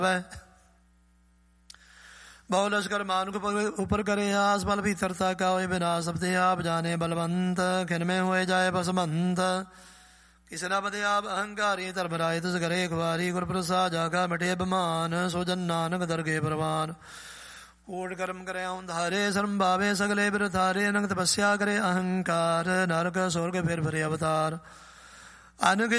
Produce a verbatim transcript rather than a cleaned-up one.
ਬਹੁ ਲਸ਼ਕਰ ਮਾਨੁਖ ਉਪਰ ਕਰੇ ਆਸ, ਬਲ ਭੀਤਰਤਾ ਕਾ ਹੋਏ ਵਿਨਾਸ਼, ਸਬਦੇ ਆਪ ਜਾਣੇ ਬਲਵੰਤ, ਖਿਨਮੇ ਹੋਏ ਜਾਏ ਬਸਮੰਤ। ਕਿਸ ਨਾ ਬਦੇ ਆਪ ਅਹੰਕਾਰੀ, ਧਰਮ ਰਾਏ ਤਿਸ ਕਰੇ ਇੱਕ ਵਾਰੀ, ਗੁਰ ਪ੍ਰਸਾਦ ਜਾਗਾ ਮਿਟੇ ਬਮਾਨ, ਸੋ ਜਨ ਨਾਨਕ ਦਰਗੇ ਪ੍ਰਵਾਨ। ਕੋਟ ਕਰਮ ਕਰੇ ਉਧਾਰੇ, ਸਰਮ ਭਾਵੇ ਸਗਲੇ ਬਿਰਥਾਰੇ, ਅਨੰਗ ਤਪੱਸਿਆ ਕਰੇ ਅਹੰਕਾਰ, ਨਰਕ ਸੁਰਗ ਫਿਰ ਭਰੇ ਅਵਤਾਰ। ਅਨਕ